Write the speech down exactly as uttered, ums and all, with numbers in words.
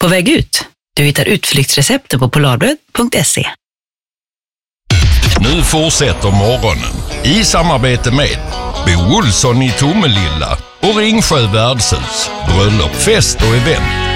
På väg ut. Du hittar utflyktsrecepten på polarbröd punkt se. Nu fortsätter morgonen i samarbete med Bo Olsson i Tomelilla och Ringsjö värdshus, bröllop, fest och event.